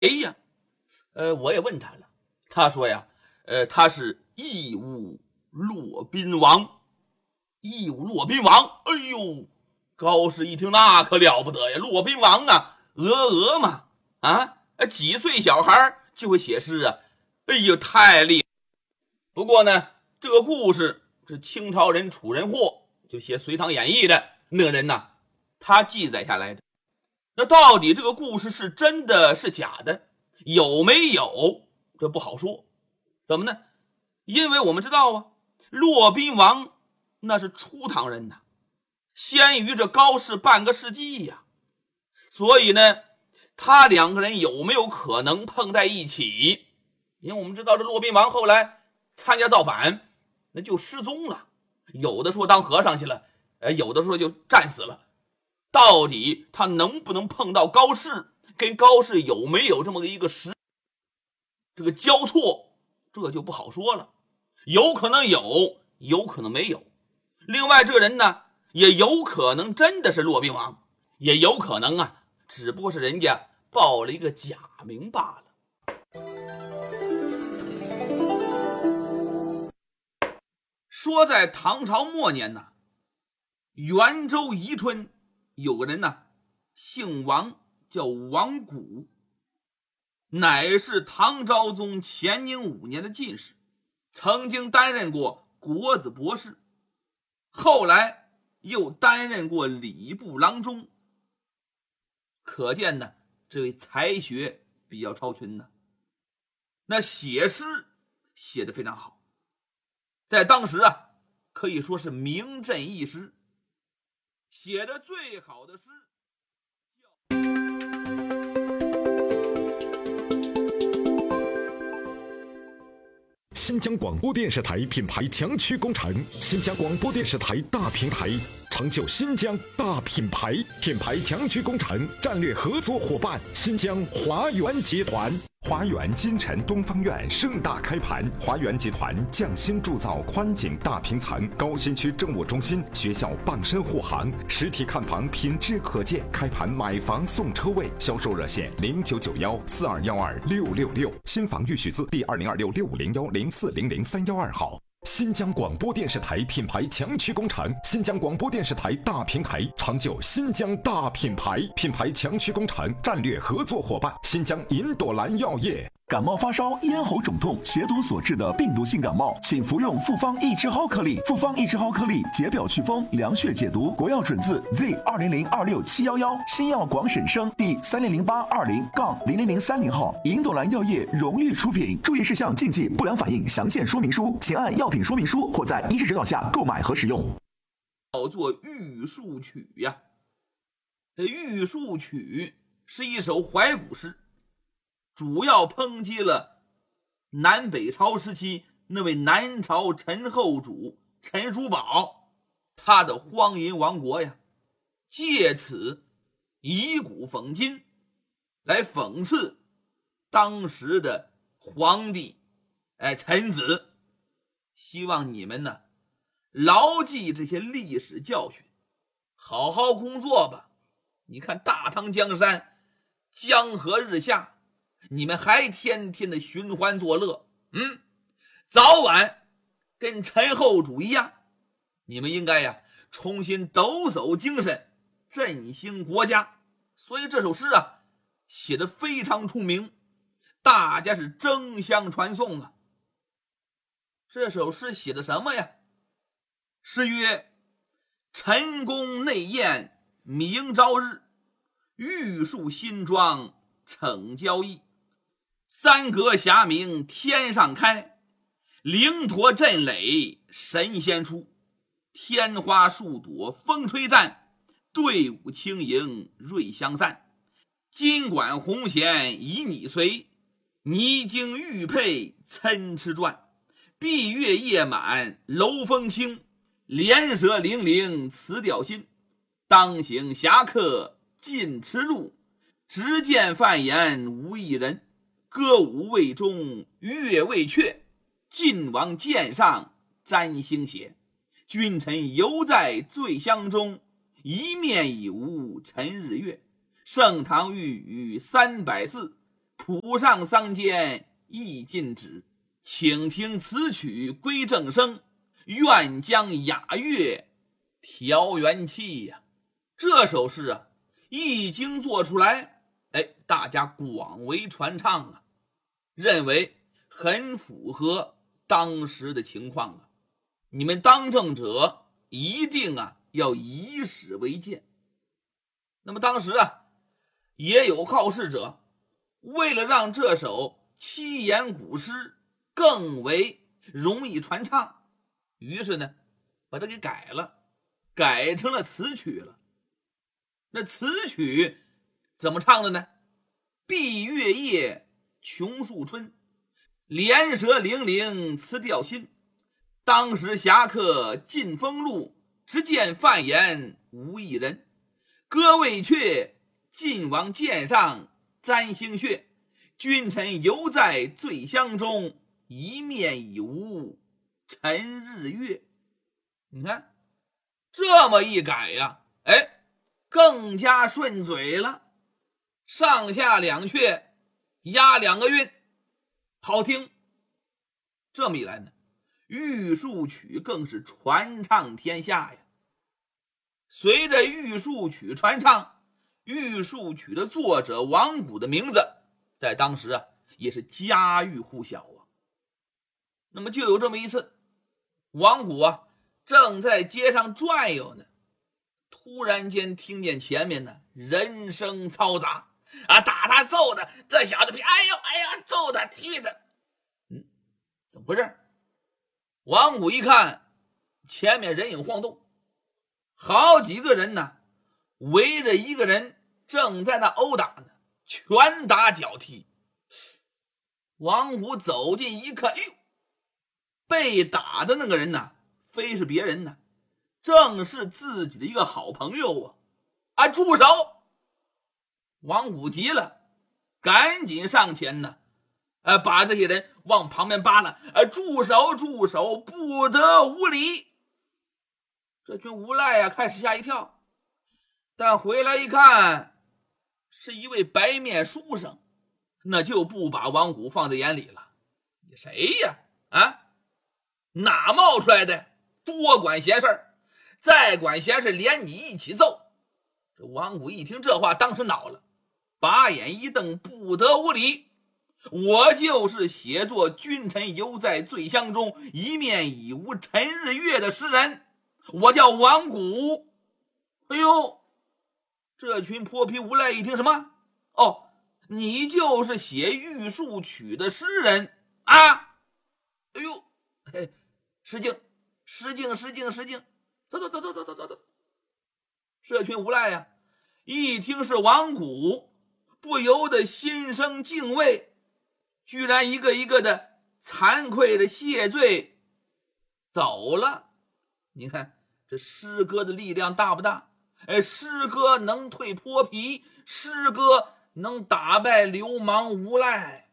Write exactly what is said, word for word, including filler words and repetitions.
哎呀，呃，我也问他了，他说呀，呃，他是义乌骆宾王。义乌骆宾王，哎呦，高士一听那可了不得呀，骆宾王啊，鹅鹅嘛，啊，几岁小孩就会写诗啊，哎呦，太厉害。不过呢，这个故事是清朝人楚人霍就写《隋唐演义》的那个人呐，他记载下来的。那到底这个故事是真的是假的，有没有，这不好说。怎么呢？因为我们知道啊，骆宾王那是初唐人呐，先于这高士半个世纪呀、啊，所以呢，他两个人有没有可能碰在一起？因为我们知道这骆宾王后来参加造反，那就失踪了，有的说当和尚去了，有的说就战死了。到底他能不能碰到高士，跟高士有没有这么一个时这个交错，这就不好说了。有可能有，有可能没有。另外这个人呢，也有可能真的是骆宾王，也有可能啊，只不过是人家报了一个假名罢了。说在唐朝末年呢，元州宜春有个人呢，姓王，叫王谷，乃是唐昭宗乾宁五年的进士，曾经担任过国子博士，后来又担任过礼部郎中，可见呢，这位才学比较超群呢。那写诗写得非常好，在当时啊，可以说是名震一时。写的最好的诗新疆广播电视台品牌强驱工程，新疆广播电视台大平台，成就新疆大品牌。品牌强驱工程战略合作伙伴新疆华源集团。华源金城东方院盛大开盘，华源集团匠心铸造宽景大平层，高新区政务中心、学校傍身护航，实体看房品质可见。开盘买房送车位，销售热线零九九幺四二幺二六六六，新房预许字第二零二六六五零幺零四零零三幺二号。新疆广播电视台品牌强驱工程，新疆广播电视台大平台，成就新疆大品牌。品牌强驱工程战略合作伙伴新疆银朵兰药业。 感冒发烧、咽喉肿痛、血毒所致的病毒性感冒，请服用复方益智蒿颗粒。复方益智蒿颗粒解表祛风、凉血解毒。国药准字 Z 二零零二六七幺幺，新药广审生第三零零八二零杠零零零三零号。银朵兰药业荣誉出品。注意事项、禁忌、不良反应详见说明书，请按药品说明书或在医师指导下购买和使用。 叫做玉树曲呀，这玉树曲是一首怀古诗，主要抨击了南北朝时期那位南朝陈后主陈叔宝他的荒淫王国呀，借此以古讽今，来讽刺当时的皇帝哎臣子。希望你们呢牢记这些历史教训，好好工作吧。你看大唐江山，江河日下，你们还天天的寻欢作乐，嗯，早晚跟陈后主一样，你们应该呀重新抖擞精神，振兴国家。所以这首诗啊写得非常出名，大家是争相传颂啊。这首诗写的什么呀？诗曰：陈宫内宴明朝日，玉树新妆逞娇意。三阁霞明天上开，灵驼震雷神仙出。天花树朵风吹战，队伍轻盈瑞香散。金管红弦以你随，泥京玉佩参差转。闭月夜满楼风清，莲舌零零辞调心。当行侠客尽驰路，只见范言无一人。歌舞未终乐未却，晋王剑上占星血。君臣犹在醉乡中，一面已无陈日月。盛唐御宇三百四， 谱上桑间意尽止，请听此曲归正声，愿将雅乐调元气呀、啊。这首诗啊，一经做出来，哎，大家广为传唱啊，认为很符合当时的情况啊。你们当政者一定啊要以史为鉴。那么当时啊，也有好事者，为了让这首七言古诗更为容易传唱，于是呢，把它给改了，改成了词曲了。那词曲怎么唱的呢？闭月夜，穷树春，莲舌零零词调新。当时侠客尽风路，只见范言无一人。歌未却，晋王剑上沾星血。君臣犹在醉乡中，一面已无晨日月。你看这么一改呀、啊，哎，更加顺嘴了。上下两阙押两个韵，好听。这么一来呢，玉树曲更是传唱天下呀。随着玉树曲传唱，玉树曲的作者王谷的名字在当时啊也是家喻户晓啊。那么就有这么一次，王谷啊正在街上转悠呢，突然间听见前面呢人声嘈杂啊，打他揍的，这小子哎呦哎呀，揍他踢的，嗯，怎么回事？王谷一看前面人影晃动，好几个人呢围着一个人正在那殴打呢，拳打脚踢。王谷走近一看，哎呦，被打的那个人呢非是别人呢，正是自己的一个好朋友啊！啊，住手！王谷急了，赶紧上前呢，呃，把这些人往旁边扒拉，呃，住手，住手，不得无礼！这群无赖啊，开始吓一跳，但回来一看，是一位白面书生，那就不把王谷放在眼里了。你谁呀？啊，哪冒出来的？多管闲事，再管闲事，连你一起揍！这王谷一听这话，当时恼了，把眼一瞪，不得无礼！我就是写作君臣犹在醉乡中，一面已无晨日月的诗人，我叫王谷。哎呦，这群泼皮无赖一听什么？哦，你就是写玉树曲的诗人啊！哎呦，嘿，失敬失敬失敬失敬，走走走走走走走走。这群无赖呀、啊，一听是王谷，不由得心生敬畏，居然一个一个的惭愧的谢罪走了。你看这诗歌的力量大不大？哎，诗歌能退泼皮，诗歌能打败流氓无赖。